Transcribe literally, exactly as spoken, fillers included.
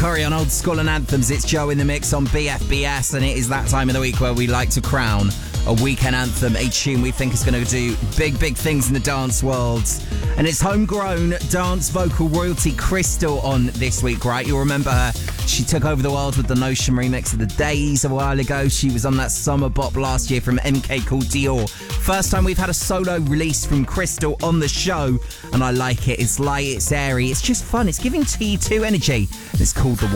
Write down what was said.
Curry on Old School and Anthems. It's Joe in the mix on B F B S, and it is that time of the week where we like to crown a weekend anthem, a tune we think is going to do big, big things in the dance world. And it's homegrown dance vocal royalty Crystal on this week, right? You'll remember her. She took over the world with the Notion remix of The Days a while ago. She was on that summer bop last year from M K called Dior. First time we've had a solo release from Crystal on the show, and I like it. It's light, it's airy, it's just fun. It's giving T two energy. And it's called The